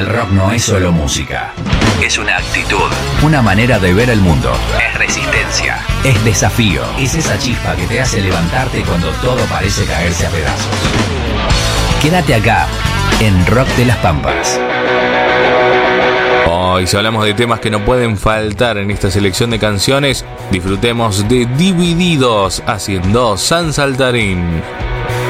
El rock no es solo música. Es una actitud, una manera de ver el mundo. Es resistencia, es desafío. Es esa chispa que te hace levantarte cuando todo parece caerse a pedazos. Quédate acá, en Rock de las Pampas. Hoy, si hablamos de temas que no pueden faltar en esta selección de canciones, disfrutemos de Divididos haciendo San Saltarín.